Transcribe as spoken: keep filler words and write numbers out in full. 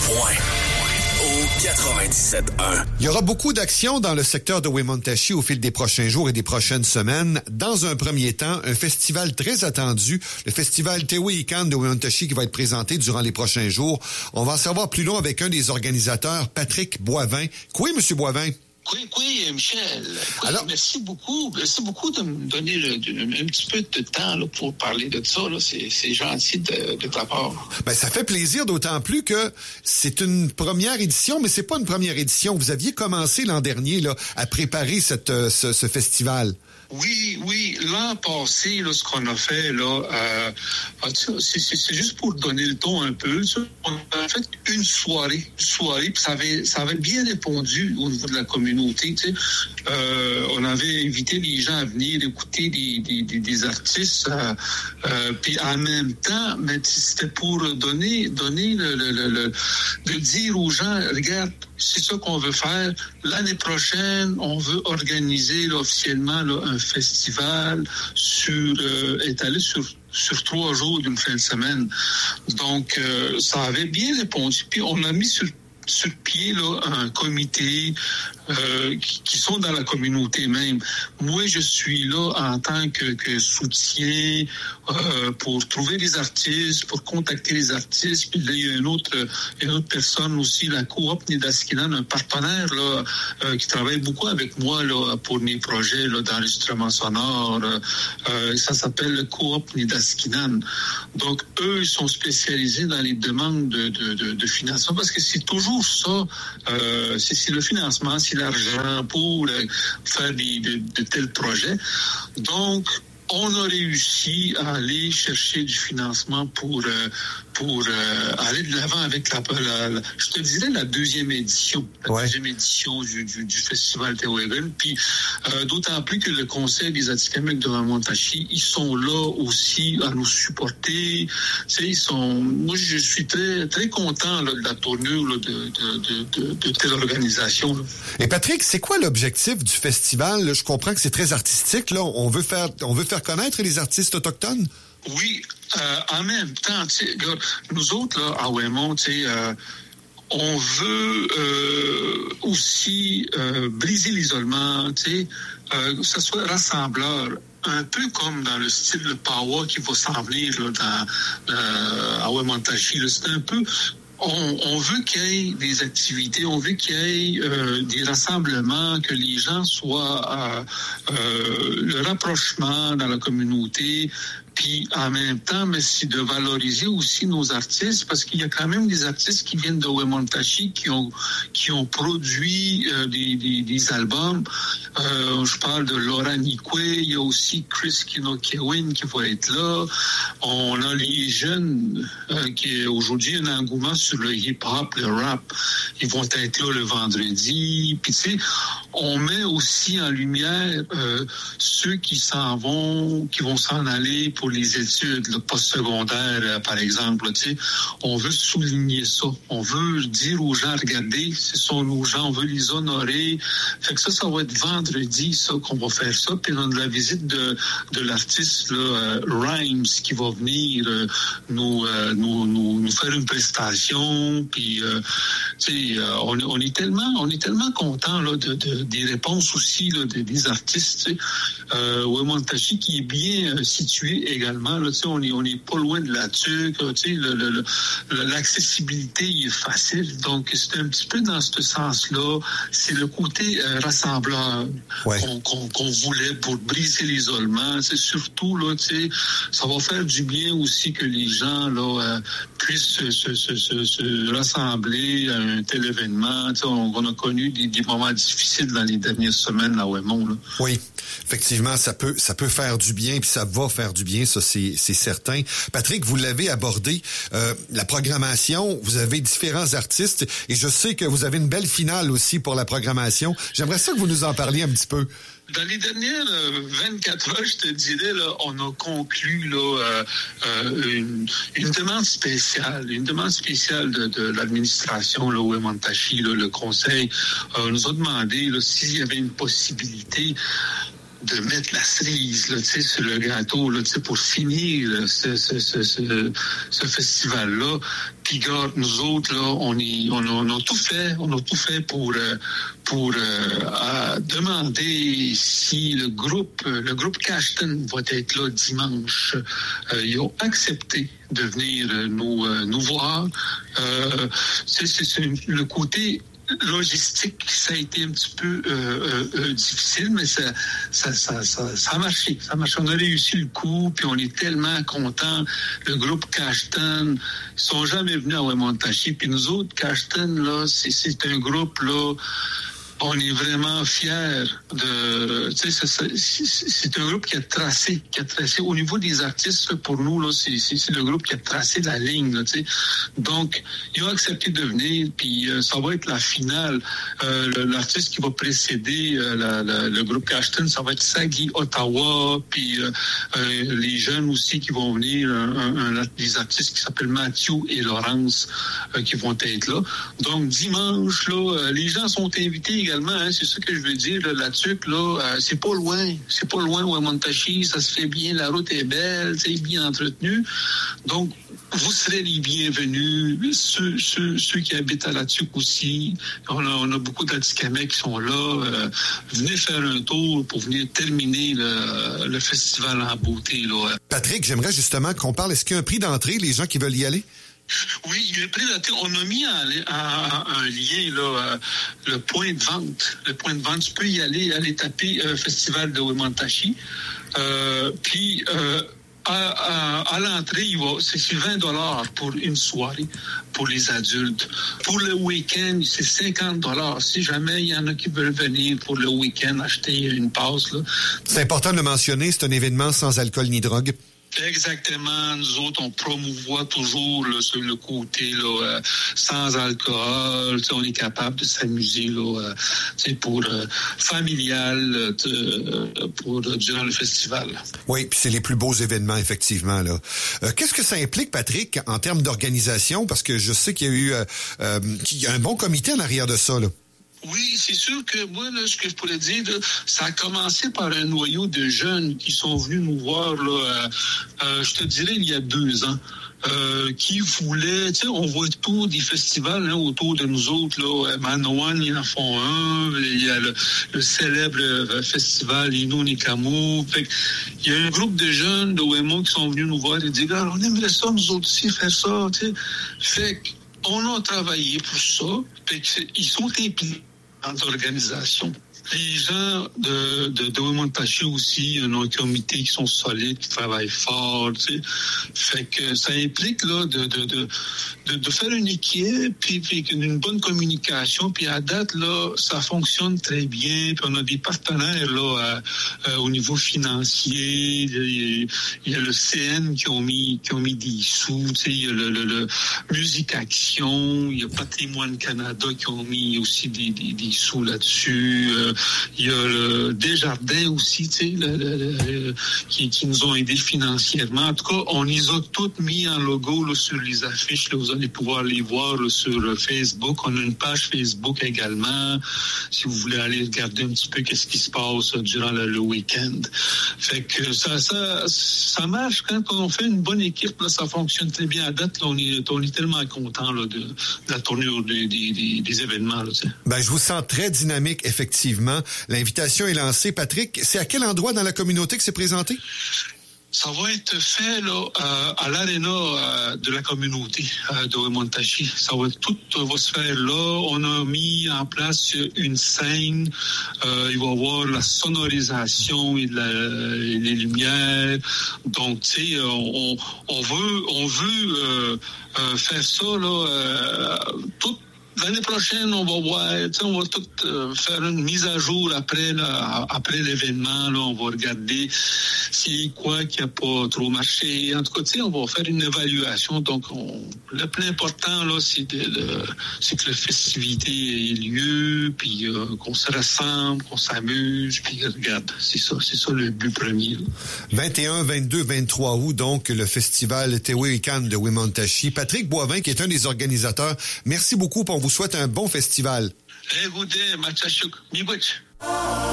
point au quatre-vingt-dix-sept un. Il y aura beaucoup d'actions dans le secteur de Wemotaci au fil des prochains jours et des prochaines semaines. Dans un premier temps, un festival très attendu, le festival Tehuican de Wemotaci qui va être présenté durant les prochains jours. On va en savoir plus long avec un des organisateurs, Patrick Boivin. Oui, Monsieur Boivin? Oui, oui, Michel. Oui, Alors, merci beaucoup. Merci beaucoup de me donner le, de, un petit peu de temps là, pour parler de ça. Là. C'est, c'est gentil de, de ta part. Ben, ça fait plaisir, d'autant plus que c'est une première édition, mais c'est pas une première édition. Vous aviez commencé l'an dernier là, à préparer cette, euh, ce, ce festival. Oui, oui. L'an passé, là, ce qu'on a fait, là, euh, c'est, c'est, c'est juste pour donner le ton un peu. On a fait une soirée, une soirée, puis ça avait, ça avait bien répondu au niveau de la communauté. Tu sais. Euh, on avait invité les gens à venir écouter des, des, des, des artistes, euh, euh, puis en même temps, mais c'était pour donner, donner le, le, le, le, de dire aux gens, regarde, c'est ça qu'on veut faire. L'année prochaine, on veut organiser là, officiellement là, un festival sur euh, étalé sur sur trois jours d'une fin de semaine. Donc, euh, ça avait bien répondu. Puis, on a mis sur sur pied là, un comité euh, qui, qui sont dans la communauté même. Moi, je suis là en tant que, que soutien euh, pour trouver des artistes, pour contacter les artistes. Puis là, il y a une autre, une autre personne aussi, la Coop Nidaskinan, un partenaire là, euh, qui travaille beaucoup avec moi là, pour mes projets là, d'enregistrement sonore. Euh, ça s'appelle le Coop Nidaskinan. Donc, eux, ils sont spécialisés dans les demandes de, de, de, de financement parce que c'est toujours ça, euh, c'est, c'est le financement, c'est l'argent pour euh, faire des, de, de tels projets. Donc, on a réussi à aller chercher du financement pour euh, pour euh, aller de l'avant avec la, la, la, je te dirais la deuxième édition, la ouais. deuxième édition du, du, du festival Tehuican. Puis euh, d'autant plus que le Conseil des Atikamekw de Wemotaci, ils sont là aussi à nous supporter. Tu sais, ils sont. Moi, je suis très très content là, de la tournure là, de, de, de, de, de telle organisation. Là. Et Patrick, c'est quoi l'objectif du festival? Là, je comprends que c'est très artistique. Là, on veut faire on veut faire connaître les artistes autochtones. Oui, euh, en même temps, nous autres, là, à Wemont, euh, on veut euh, aussi euh, briser l'isolement, euh, que ce soit rassembleur, un peu comme dans le style de Power qui va s'en venir là, dans, euh, à Wemotaci. C'est un peu... On, on veut qu'il y ait des activités, on veut qu'il y ait euh, des rassemblements, que les gens soient... Euh, euh, le rapprochement dans la communauté... Puis en même temps, mais c'est de valoriser aussi nos artistes, parce qu'il y a quand même des artistes qui viennent de Wemotaci qui ont qui ont produit euh, des, des, des albums. Euh, je parle de Laura Nikwe, il y a aussi Chris Kinokewin qui va être là. On a les jeunes euh, qui est aujourd'hui un engouement sur le hip-hop, le rap. Ils vont être là le vendredi. Puis tu sais, on met aussi en lumière euh, ceux qui s'en vont, qui vont s'en aller pour les études le postsecondaire, euh, par exemple. Tu sais, on veut souligner ça. On veut dire aux gens, regardez, ce sont nos gens, on veut les honorer. Fait que ça, ça va être vendredi, ça, qu'on va faire ça. Puis on a la visite de, de l'artiste là, euh, Rhymes qui va venir euh, nous, euh, nous, nous, nous faire une prestation. Puis, euh, tu sais, euh, on, on est tellement, on est tellement contents là, de, de, des réponses aussi là, de, des artistes. Tu sais. Euh, Wemotaci qui est bien euh, situé également. Là, on est, on est pas loin de la Tuque. Le, le, le, l'accessibilité il est facile. Donc, c'est un petit peu dans ce sens-là. C'est le côté euh, rassembleur ouais. qu'on, qu'on, qu'on voulait pour briser l'isolement. C'est surtout, là, ça va faire du bien aussi que les gens là, euh, puissent se, se, se, se, se rassembler à un tel événement. On, on a connu des, des moments difficiles dans les dernières semaines à Wemont. Là. Oui, effectivement, ça peut, ça peut faire du bien, puis ça va faire du bien, ça c'est, c'est certain. Patrick, vous l'avez abordé, euh, la programmation, vous avez différents artistes, et je sais que vous avez une belle finale aussi pour la programmation. J'aimerais ça que vous nous en parliez un petit peu. Dans les dernières vingt-quatre heures, je te dirais, là, on a conclu là, euh, euh, une, une demande spéciale, une demande spéciale de, de l'administration là, Wemotaci, là, le conseil euh, nous a demandé là, s'il y avait une possibilité de mettre la cerise là, sur le gâteau là, pour finir là, ce, ce, ce, ce, ce festival-là. Puis, regarde, nous autres, là, on, y, on, a, on a tout fait, on a tout fait pour, euh, pour euh, demander si le groupe, le groupe Cashton va être là dimanche. Euh, ils ont accepté de venir nous, euh, nous voir. Euh, c'est, c'est, c'est le côté logistique, ça a été un petit peu euh, euh, difficile, mais ça, ça, ça, ça, ça a marché. Ça a marché. On a réussi le coup, puis on est tellement contents. Le groupe Cashton, ils sont jamais venus à Wemotaci. Puis nous autres, Cashton, là, c'est, c'est un groupe, là, on est vraiment fiers de... Tu sais, c'est, c'est, c'est un groupe qui a tracé, qui a tracé. Au niveau des artistes, là, pour nous, là, c'est, c'est, c'est le groupe qui a tracé la ligne, là, tu sais. Donc, ils ont accepté de venir, puis euh, ça va être la finale. Euh, le, l'artiste qui va précéder euh, la, la, le groupe Cashton, ça va être Sagi Ottawa, puis euh, euh, les jeunes aussi qui vont venir, un, un, un, des artistes qui s'appellent Mathieu et Laurence, euh, qui vont être là. Donc, dimanche, là, euh, les gens sont invités également, hein, c'est ça que je veux dire, là, la tuque, là, euh, c'est pas loin, c'est pas loin Wemotaci, ça se fait bien, la route est belle, c'est bien entretenu, donc vous serez les bienvenus, ceux, ceux, ceux qui habitent à la tuque aussi, on a, on a beaucoup d'Atikamekw qui sont là, euh, venez faire un tour pour venir terminer le, le festival en beauté, là. Patrick, j'aimerais justement qu'on parle, est-ce qu'il y a un prix d'entrée, les gens qui veulent y aller? Oui, il y a un prix d'entrée. On a mis en, en, en lien là, euh, le point de vente. Le point de vente, tu peux y aller, aller taper euh, Festival de Wemotaci. Euh, puis, euh, à, à, à l'entrée, il va, c'est, c'est vingt dollars pour une soirée pour les adultes. Pour le week-end, c'est cinquante dollars. Si jamais il y en a qui veulent venir pour le week-end acheter une passe. Là. C'est important de le mentionner, c'est un événement sans alcool ni drogue. Exactement. Nous autres, on promouvoit toujours là, sur le côté là, euh, sans alcool. On est capable de s'amuser là, euh, pour euh, familial euh, pour euh, durant le festival. Oui, puis c'est les plus beaux événements, effectivement. Là. Euh, qu'est-ce que ça implique, Patrick, en termes d'organisation? Parce que je sais qu'il y a eu euh, euh, qu'il y a un bon comité en arrière de ça, là. Oui, c'est sûr que moi, là, ce que je pourrais dire, là, ça a commencé par un noyau de jeunes qui sont venus nous voir, là, euh, euh, je te dirais, il y a deux ans. Euh, qui voulaient, tu sais, on voit tout des festivals hein, autour de nous autres, là, Manawan, ils en font un, il y a le, le célèbre festival Innu-Nikamu, fait il y a un groupe de jeunes de Wemo qui sont venus nous voir et dire, on aimerait ça, nous autres aussi, faire ça, tu sais, fait qu'on a travaillé pour ça, fait qu'ils sont impliqués dans l'organisation. Les gens de, de, de Wemotaci aussi, ont un comité qui sont solides, qui travaillent fort, tu sais. Fait que ça implique, là, de, de, de, de, de faire une équipe, puis, puis une bonne communication, puis à date, là, ça fonctionne très bien, puis on a des partenaires, là, à, à, au niveau financier, il y, a, il y a le C N qui ont mis, qui ont mis des sous, tu sais, il y a le, le, le Musique Action, il y a Patrimoine Canada qui ont mis aussi des, des, des sous là-dessus, euh, il y a le Desjardins aussi, tu sais, le, le, le, qui, qui nous ont aidés financièrement. En tout cas, on les a toutes mis en logo là, sur les affiches. Là, vous allez pouvoir les voir là, sur Facebook. On a une page Facebook également, si vous voulez aller regarder un petit peu qu'est-ce qui se passe là, durant le, le week-end. Fait que ça, ça, ça marche quand on fait une bonne équipe. Là, ça fonctionne très bien. À date, là, on, est, on est tellement content là, de, de la tournure des, des, des, des événements. Là, ben, je vous sens très dynamique, effectivement. L'invitation est lancée. Patrick, c'est à quel endroit dans la communauté que c'est présenté? Ça va être fait là euh, à l'aréna euh, de la communauté euh, de Wemotaci. Ça va tout va se faire là. On a mis en place une scène. Euh, il va y avoir la sonorisation et, de la, et les lumières. Donc, tu sais, on, on veut on veut euh, euh, faire ça là euh, tout. L'année prochaine, on va voir, on va tout euh, faire une mise à jour après, là, après l'événement. Là, on va regarder c'est quoi qui n'a pas trop marché. En tout cas, on va faire une évaluation. Donc, on, le plus important, là, c'est, de, de, c'est que la festivité ait lieu, puis euh, qu'on se rassemble, qu'on s'amuse, puis regarde, c'est ça, c'est ça le but premier. Là. vingt et un, vingt-deux, vingt-trois août, donc, le festival Tewekan de Wemotaci. Patrick Boivin, qui est un des organisateurs, merci beaucoup, on vous souhaite un bon festival. Écoutez, Machachuk, miigwech.